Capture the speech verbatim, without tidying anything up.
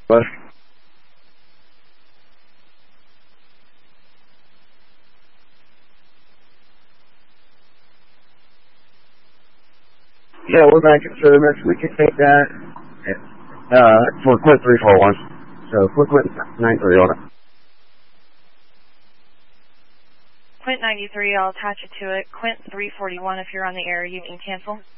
What? Yeah, we're back in service. We can take that uh, for Quint three four one. So, for Quint nine three on it. Quint ninety-three, I'll attach it to it. Quint three forty-one, if you're on the air, you can cancel.